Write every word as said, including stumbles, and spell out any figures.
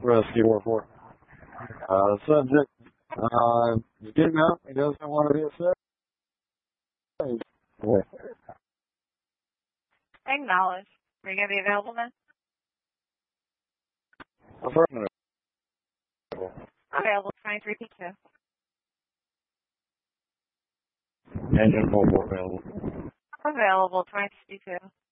Rescue four four. Uh, subject, uh, he's getting up. He doesn't want to be upset. Acknowledge. Are you going to be available then? Affirmative. Available twenty-three P two. Engine four four available. Available twenty-three P two.